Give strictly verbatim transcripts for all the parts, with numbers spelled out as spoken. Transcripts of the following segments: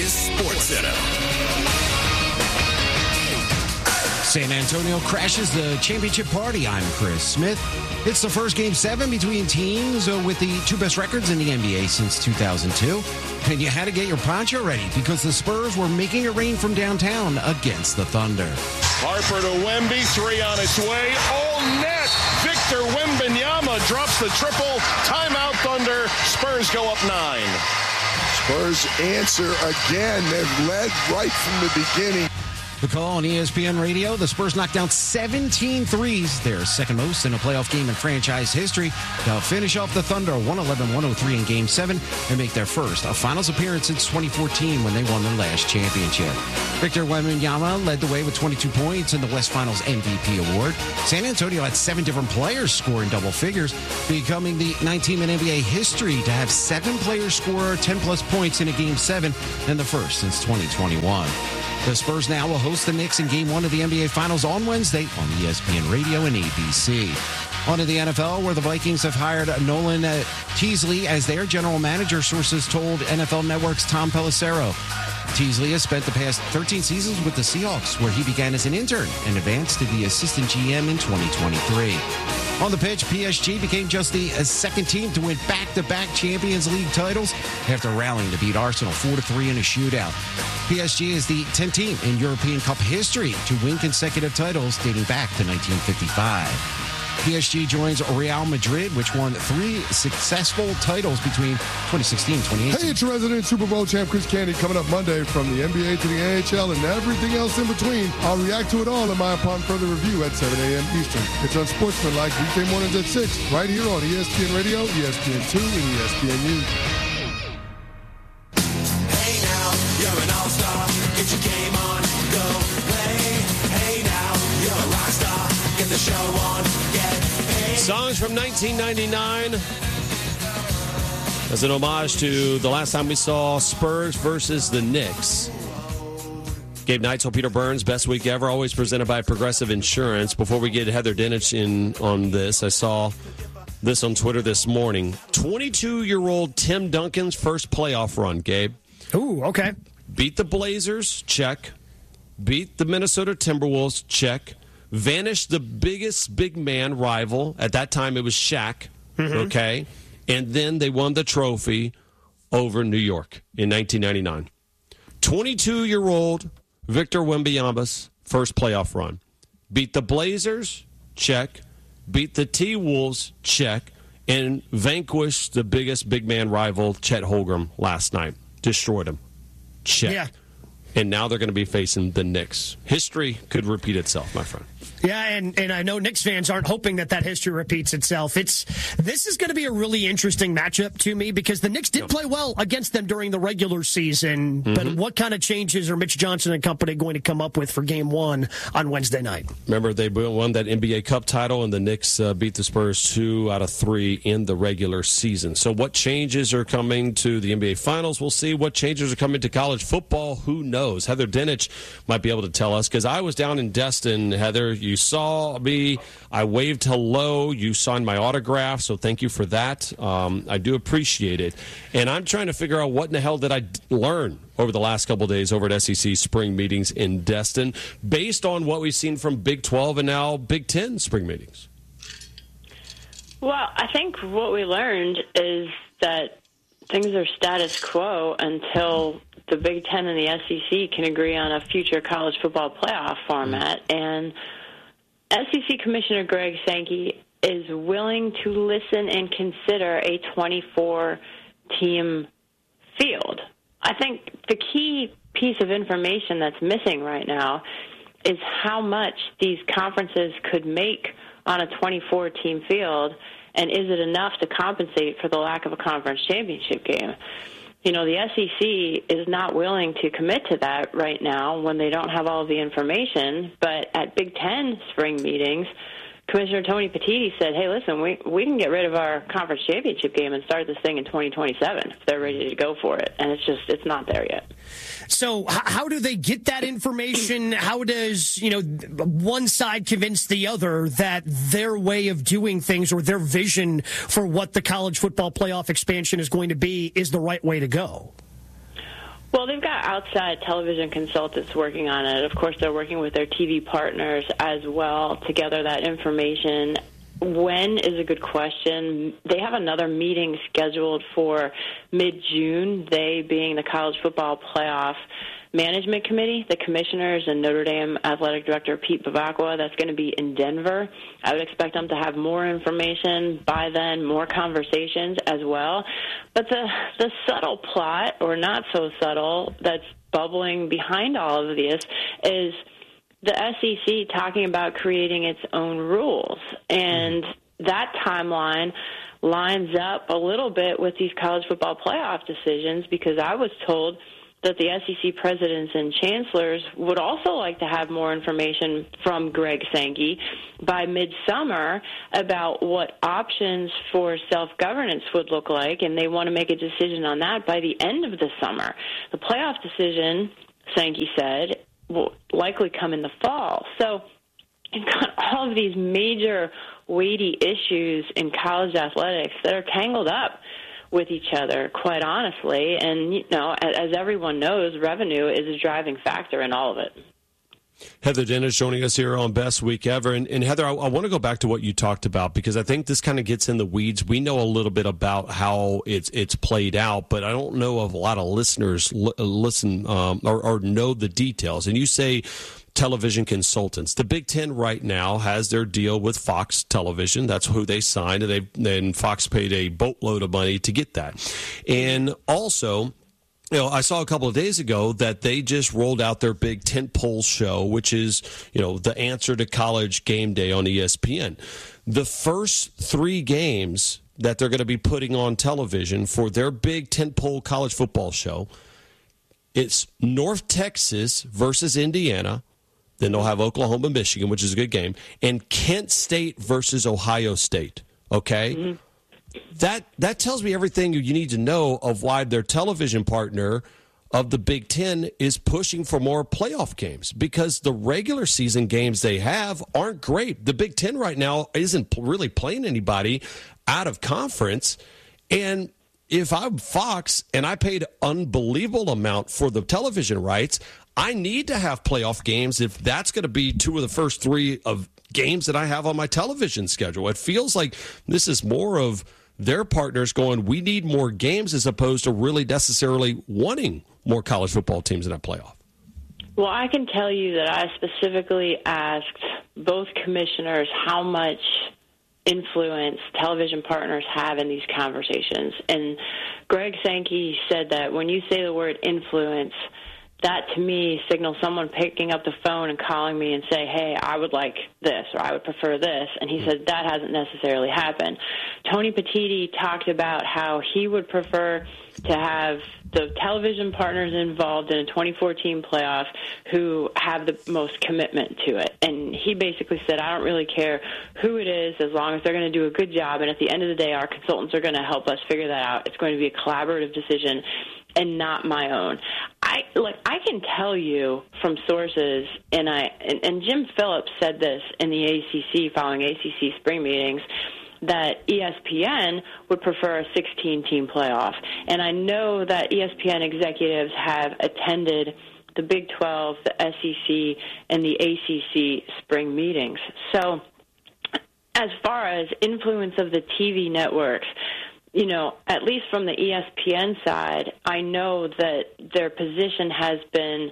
is SportsCenter. San Antonio crashes the championship party. I'm Chris Smith. It's the first game seven between teams uh, with the two best records in the N B A since two thousand two. And you had to get your poncho ready because the Spurs were making it rain from downtown against the Thunder. Harper to Wemby, three on its way. All net. Victor Wembanyama drops the triple. Timeout Thunder. Spurs go up nine. Spurs answer again. They've led right from the beginning. The call on E S P N Radio, the Spurs knocked down seventeen threes, their second most in a playoff game in franchise history. They'll finish off the Thunder one eleven one oh three in Game seven and make their first a finals appearance since twenty fourteen when they won their last championship. Victor Wembanyama led the way with twenty-two points in the West Finals M V P award. San Antonio had seven different players score in double figures, becoming the ninth team in N B A history to have seven players score ten-plus points in a Game seven and the first since twenty twenty-one. The Spurs now will host the Knicks in Game one of the N B A Finals on Wednesday on E S P N Radio and A B C. On to the N F L, where the Vikings have hired Nolan Teasley as their general manager, sources told N F L Network's Tom Pelissero. Teasley has spent the past thirteen seasons with the Seahawks, where he began as an intern and advanced to the assistant G M in twenty twenty-three. On the pitch, P S G became just the second team to win back-to-back Champions League titles after rallying to beat Arsenal four to three in a shootout. P S G is the tenth team in European Cup history to win consecutive titles dating back to nineteen fifty-five. P S G joins Real Madrid, which won three successful titles between twenty sixteen and twenty eighteen. Hey, it's your resident Super Bowl champ, Chris Candy, coming up Monday from the N B A to the N H L and everything else in between. I'll react to it all in my upon further review at seven a.m. Eastern. It's Unsportsmanlike weekday mornings at six, right here on E S P N Radio, E S P N two, and E S P N U. Hey now, you're an all-star. Get your game on, go play. Hey now, you're a rock star. Get the show on, get paid. Songs from nineteen ninety-nine as an homage to the last time we saw Spurs versus the Knicks. Gabe Neitzel, Peter Burns, best week ever, always presented by Progressive Insurance. Before we get Heather Dinich in on this, I saw this on Twitter this morning. twenty-two-year-old Tim Duncan's first playoff run, Gabe. Ooh, okay. Beat the Blazers, check. Beat the Minnesota Timberwolves, check. Vanished the biggest big man rival. At that time, it was Shaq, mm-hmm. okay? And then they won the trophy over New York in nineteen ninety-nine. twenty-two-year-old Victor Wembanyama's first playoff run. Beat the Blazers, check. Beat the T-Wolves, check. And vanquished the biggest big man rival, Chet Holmgren, last night. Destroyed him, check. Yeah. And now they're going to be facing the Knicks. History could repeat itself, my friend. Yeah, and, and I know Knicks fans aren't hoping that that history repeats itself. It's This is going to be a really interesting matchup to me because the Knicks did yep. play well against them during the regular season. Mm-hmm. But what kind of changes are Mitch Johnson and company going to come up with for game one on Wednesday night? Remember, they won that N B A Cup title, and the Knicks uh, beat the Spurs two out of three in the regular season. So what changes are coming to the N B A Finals? We'll see. What changes are coming to college football? Who knows? Heather Dinich might be able to tell us because I was down in Destin, Heather. You saw me. I waved hello. You signed my autograph, so thank you for that. Um, I do appreciate it. And I'm trying to figure out what in the hell did I d- learn over the last couple of days over at S E C spring meetings in Destin based on what we've seen from Big twelve and now Big ten spring meetings. Well, I think what we learned is that things are status quo until the Big Ten and the S E C can agree on a future college football playoff format. And S E C Commissioner Greg Sankey is willing to listen and consider a twenty-four team field. I think the key piece of information that's missing right now is how much these conferences could make on a twenty-four team field, and is it enough to compensate for the lack of a conference championship game? You know, the S E C is not willing to commit to that right now when they don't have all of the information. But at Big Ten spring meetings, Commissioner Tony Petitti said, hey, listen, we we can get rid of our conference championship game and start this thing in twenty twenty-seven if they're ready to go for it. And it's just, it's not there yet. So how do they get that information? How does, you know, one side convince the other that their way of doing things or their vision for what the college football playoff expansion is going to be is the right way to go? Well, Well, they've got outside television consultants working on it. Of course, they're working with their T V partners as well to gather that information. When is a good question. They have another meeting scheduled for mid-June, they being the College Football Playoff Management Committee, the commissioners, and Notre Dame Athletic Director Pete Bavacqua. That's going to be in Denver. I would expect them to have more information by then, more conversations as well. But the, the subtle plot, or not so subtle, that's bubbling behind all of this is the S E C talking about creating its own rules. And that timeline lines up a little bit with these college football playoff decisions, because I was told that the S E C presidents and chancellors would also like to have more information from Greg Sankey by midsummer about what options for self-governance would look like, and they want to make a decision on that by the end of the summer. The playoff decision, Sankey said, will likely come in the fall. So you've got all of these major weighty issues in college athletics that are tangled up with each other, quite honestly. And, you know, as everyone knows, revenue is a driving factor in all of it. Heather Dennis joining us here on Best Week Ever. And, and Heather, I, I want to go back to what you talked about, because I think this kind of gets in the weeds. We know a little bit about how it's it's played out, but I don't know if a lot of listeners li- listen um, or, or know the details. And you say television consultants. The Big Ten right now has their deal with Fox Television. That's who they signed, and they then Fox paid a boatload of money to get that. And also, you know, I saw a couple of days ago that they just rolled out their big tentpole show, which is, you know, the answer to College Game Day on E S P N. The first three games that they're going to be putting on television for their big tentpole college football show, it's North Texas versus Indiana. Then they'll have Oklahoma, Michigan, which is a good game, and Kent State versus Ohio State. Okay? Mm-hmm. That that tells me everything you need to know of why their television partner of the Big Ten is pushing for more playoff games, because the regular season games they have aren't great. The Big Ten right now isn't really playing anybody out of conference. And if I'm Fox and I paid an unbelievable amount for the television rights, I need to have playoff games if that's going to be two of the first three of games that I have on my television schedule. It feels like this is more of their partners going, we need more games, as opposed to really necessarily wanting more college football teams in that playoff. Well, I can tell you that I specifically asked both commissioners how much influence television partners have in these conversations. And Greg Sankey said that when you say the word influence, that to me signals someone picking up the phone and calling me and say, hey, I would like this, or I would prefer this. And he said that hasn't necessarily happened. Tony Petitti talked about how he would prefer to have the television partners involved in a twenty fourteen playoff who have the most commitment to it. And he basically said, I don't really care who it is, as long as they're going to do a good job. And at the end of the day, our consultants are going to help us figure that out. It's going to be a collaborative decision and not my own. I like I can tell you from sources, and I and, and Jim Phillips said this in the A C C following A C C spring meetings, that E S P N would prefer a sixteen-team playoff. And I know that E S P N executives have attended the Big twelve, the S E C, and the A C C spring meetings. So as far as influence of the T V networks, you know, at least from the E S P N side, I know that their position has been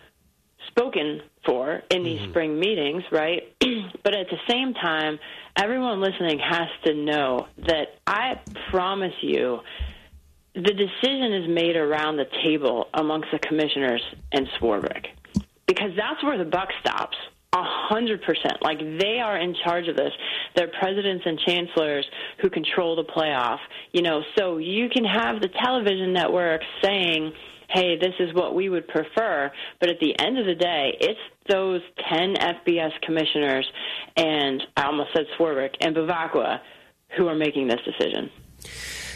spoken for in these mm-hmm. spring meetings, right? But at the same time, everyone listening has to know that I promise you the decision is made around the table amongst the commissioners and Swarbrick, because that's where the buck stops. A hundred percent. Like, they are in charge of this. They're presidents and chancellors who control the playoff. You know, so you can have the television networks saying, hey, this is what we would prefer. But at the end of the day, it's those ten F B S commissioners, and I almost said Swarbrick, and Bavacqua, who are making this decision.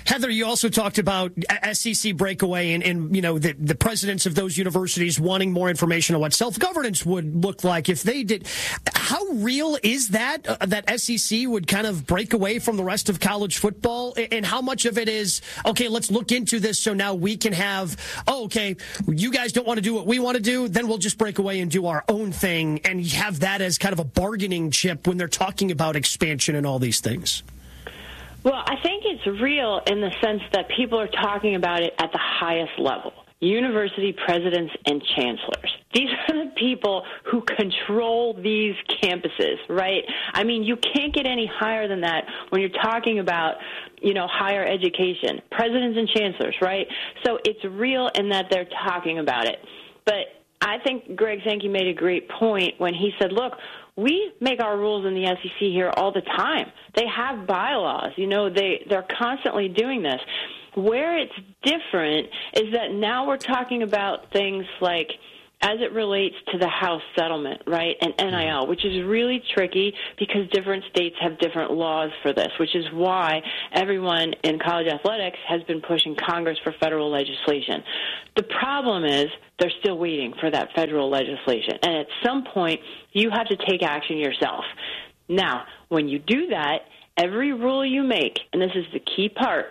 Heather, you also talked about S E C breakaway and, and you know, the, the presidents of those universities wanting more information on what self-governance would look like if they did. How real is that, uh, that S E C would kind of break away from the rest of college football? And how much of it is, okay, let's look into this so now we can have, oh, okay, you guys don't want to do what we want to do, then we'll just break away and do our own thing and have that as kind of a bargaining chip when they're talking about expansion and all these things? Well, I think it's real in the sense that people are talking about it at the highest level. University presidents and chancellors. These are the people who control these campuses, right? I mean, you can't get any higher than that when you're talking about, you know, higher education. Presidents and chancellors, right? So it's real in that they're talking about it. But I think Greg Sankey made a great point when he said, look, we make our rules in the S E C here all the time. They have bylaws. You know, they, they're constantly doing this. Where it's different is that now we're talking about things like as it relates to the House settlement, right, and N I L, which is really tricky because different states have different laws for this, which is why everyone in college athletics has been pushing Congress for federal legislation. The problem is they're still waiting for that federal legislation, and at some point you have to take action yourself. Now, when you do that, every rule you make, and this is the key part,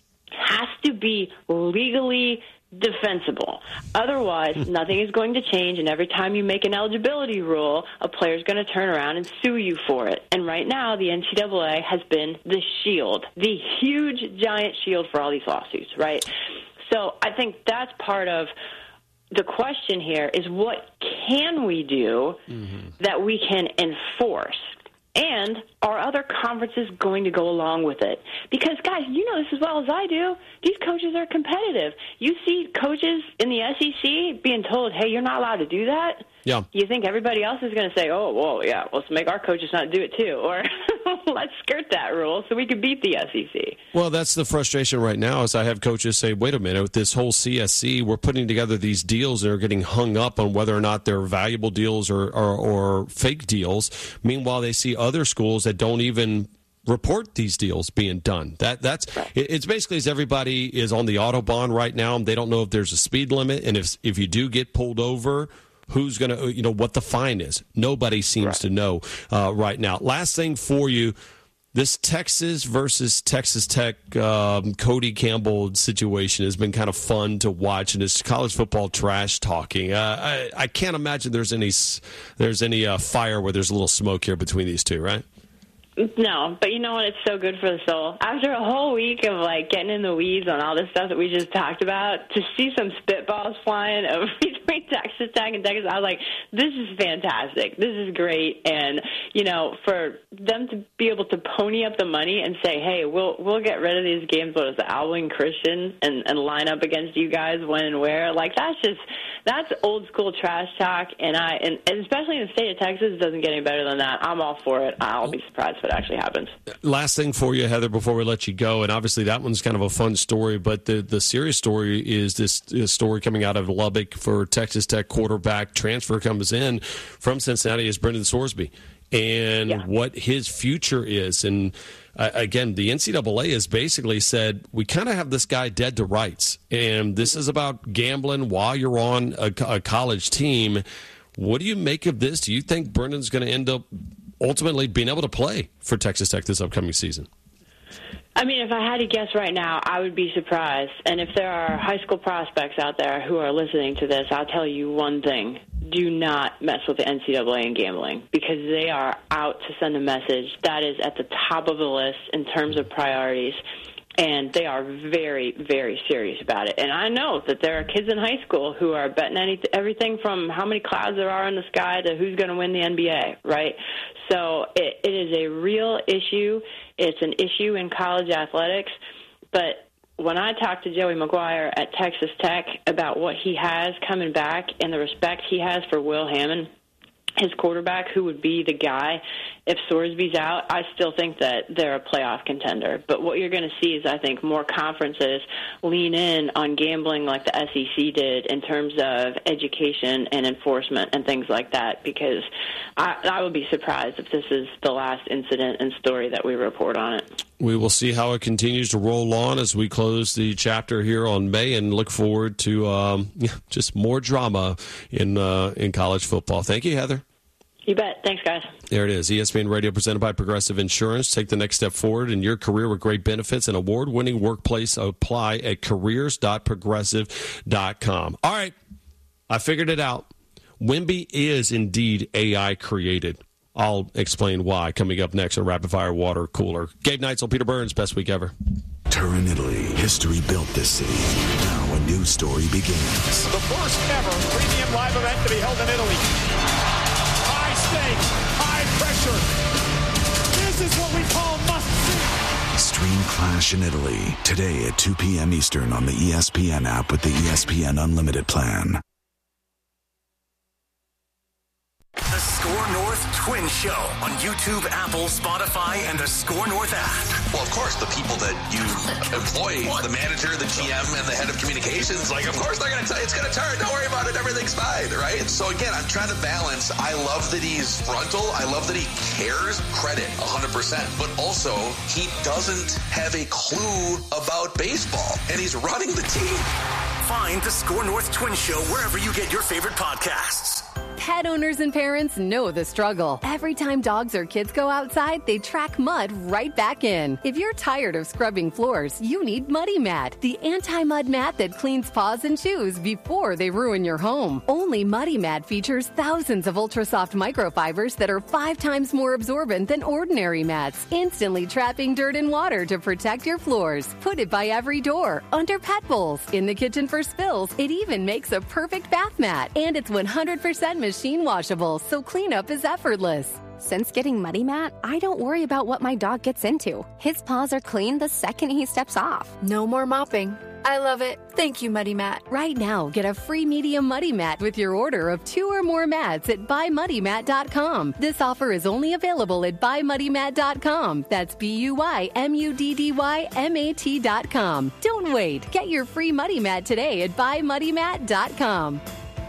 has to be legally defensible. Otherwise, nothing is going to change, and every time you make an eligibility rule, a player is going to turn around and sue you for it. And right now, the N C double A has been the shield, the huge, giant shield for all these lawsuits, right? So I think that's part of the question here is what can we do mm-hmm. that we can enforce? And are other conferences going to go along with it? Because, guys, you know this as well as I do. These coaches are competitive. You see coaches in the S E C being told, hey, you're not allowed to do that. Yeah. You think everybody else is going to say, oh, well, yeah, let's make our coaches not do it too. Or let's skirt that rule so we can beat the S E C. Well, that's the frustration right now is I have coaches say, wait a minute, with this whole C S C, we're putting together these deals that are getting hung up on whether or not they're valuable deals or, or, or fake deals. Meanwhile, they see other schools that don't even report these deals being done. That that's right. It's basically as everybody is on the Autobahn right now. They don't know if there's a speed limit, and if if you do get pulled over, who's going to, you know, what the fine is. Nobody seems right. to know uh, right now. Last thing for you, this Texas versus Texas Tech um, Cody Campbell situation has been kind of fun to watch, and it's college football trash talking. Uh, I, I can't imagine there's any there's any uh, fire where there's a little smoke here between these two, right? No, but you know what? It's so good for the soul. After a whole week of, like, getting in the weeds on all this stuff that we just talked about, to see some spitballs flying over between Texas Tech and Texas, I was like, this is fantastic. This is great. And, you know, for them to be able to pony up the money and say, hey, we'll we'll get rid of these games, what is the Abilene Christian, and, and line up against you guys when and where, like, that's just, that's old school trash talk. And, I and, and especially in the state of Texas, it doesn't get any better than that. I'm all for it. I'll be surprised if it actually happens. Last thing for you, Heather, before we let you go, and obviously that one's kind of a fun story, but the, the serious story is this, this story coming out of Lubbock for Texas Tech quarterback transfer comes in from Cincinnati is Brendan Sorsby, and yeah. what his future is. And uh, again, the N C double A has basically said, we kind of have this guy dead to rights, and this is about gambling while you're on a, a college team. What do you make of this? Do you think Brendan's going to end up ultimately being able to play for Texas Tech this upcoming season? I mean, if I had to guess right now, I would be surprised. And if there are high school prospects out there who are listening to this, I'll tell you one thing. Do not mess with the N C double A and gambling, because they are out to send a message that is at the top of the list in terms of priorities. And they are very, very serious about it. And I know that there are kids in high school who are betting any, everything from how many clouds there are in the sky to who's going to win the N B A, right? So it, it is a real issue. It's an issue in college athletics. But when I talked to Joey McGuire at Texas Tech about what he has coming back and the respect he has for Will Hammond, his quarterback, who would be the guy if Sorsby's out, I still think that they're a playoff contender. But what you're going to see is, I think, more conferences lean in on gambling like the S E C did in terms of education and enforcement and things like that, because I, I would be surprised if this is the last incident and story that we report on it. We will see how it continues to roll on as we close the chapter here on May, and look forward to um, just more drama in uh, in college football. Thank you, Heather. You bet. Thanks, guys. There it is. E S P N Radio presented by Progressive Insurance. Take the next step forward in your career with great benefits and award-winning workplace. Apply at careers dot progressive dot com. All right. I figured it out. Wemby is indeed A I created. I'll explain why coming up next on Rapid Fire Water Cooler. Gabe Neitzel, Peter Burns, best week ever. Turin, Italy. History built this city. Now a new story begins. The first ever premium live event to be held in Italy. High stakes, high pressure. This is what we call must-see. Stream Clash in Italy today at two p.m. Eastern on the E S P N app with the E S P N Unlimited plan. The Score North Twin Show on YouTube, Apple, Spotify, and the Score North app. Well, of course, the people that you employ, the manager, the G M, and the head of communications, like, of course they're going to tell you it's going to turn. Don't worry about it. Everything's fine, right? So, again, I'm trying to balance. I love that he's frontal. I love that he cares. Credit, one hundred percent. But also, he doesn't have a clue about baseball, and he's running the team. Find the Score North Twin Show wherever you get your favorite podcasts. Pet owners and parents know the struggle. Every time dogs or kids go outside, they track mud right back in. If you're tired of scrubbing floors, you need Muddy Mat, the anti-mud mat that cleans paws and shoes before they ruin your home. Only Muddy Mat features thousands of ultra-soft microfibers that are five times more absorbent than ordinary mats, instantly trapping dirt and water to protect your floors. Put it by every door, under pet bowls, in the kitchen for spills. It even makes a perfect bath mat, and it's one hundred percent machine washable, so cleanup is effortless. Since getting Muddy Mat, I don't worry about what my dog gets into. His paws are clean the second he steps off. No more mopping. I love it. Thank you, Muddy Mat. Right now, get a free medium Muddy Mat with your order of two or more mats at buy muddy mat dot com. This offer is only available at buy muddy mat dot com. That's B U Y M U D D Y M A T dot com. Don't wait. Get your free Muddy Mat today at buy muddy mat dot com.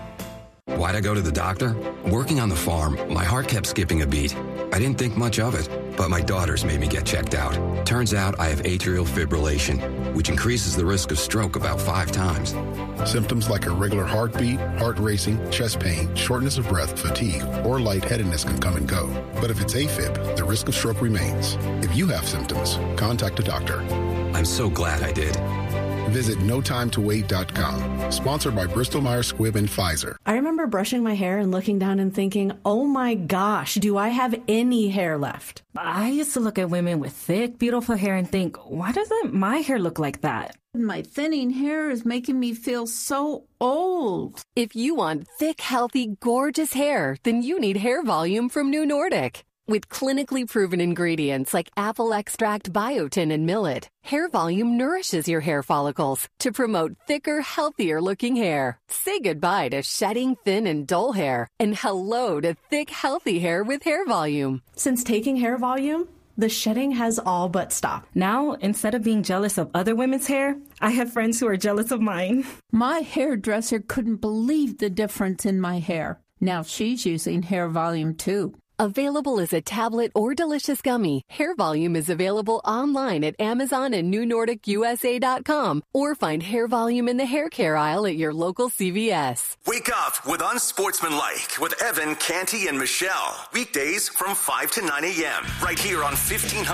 Why'd I go to the doctor? Working on the farm, my heart kept skipping a beat. I didn't think much of it, but my daughters made me get checked out. Turns out I have atrial fibrillation, which increases the risk of stroke about five times. Symptoms like irregular heartbeat, heart racing, chest pain, shortness of breath, fatigue, or lightheadedness can come and go. But if it's AFib, the risk of stroke remains. If you have symptoms, contact a doctor. I'm so glad I did. Visit no time to wait dot com. Sponsored by Bristol-Myers Squibb and Pfizer. I remember brushing my hair and looking down and thinking, oh my gosh, do I have any hair left? I used to look at women with thick, beautiful hair and think, why doesn't my hair look like that? My thinning hair is making me feel so old. If you want thick, healthy, gorgeous hair, then you need Hair Volume from New Nordic. With clinically proven ingredients like apple extract, biotin, and millet, Hair Volume nourishes your hair follicles to promote thicker, healthier-looking hair. Say goodbye to shedding, thin, and dull hair, and hello to thick, healthy hair with Hair Volume. Since taking Hair Volume, the shedding has all but stopped. Now, instead of being jealous of other women's hair, I have friends who are jealous of mine. My hairdresser couldn't believe the difference in my hair. Now she's using Hair Volume too. Available as a tablet or delicious gummy, Hair Volume is available online at Amazon and new nordic U S A dot com, or find Hair Volume in the hair care aisle at your local C V S. Wake up with Unsportsmanlike with Evan, Canty, and Michelle. Weekdays from five to nine a.m. right here on fifteen hundred